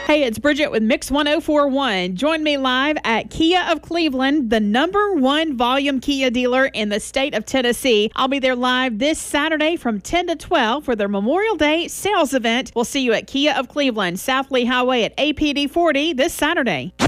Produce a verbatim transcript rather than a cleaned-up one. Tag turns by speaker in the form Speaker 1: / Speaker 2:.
Speaker 1: Hey, it's Bridget with Mix one oh four point one. Join me live at Kia of Cleveland, the number one volume Kia dealer in the state of Tennessee. I'll be there live this Saturday from ten to twelve for their Memorial Day sales event. We'll see you at Kia of Cleveland, South Lee Highway at A P D forty this Saturday.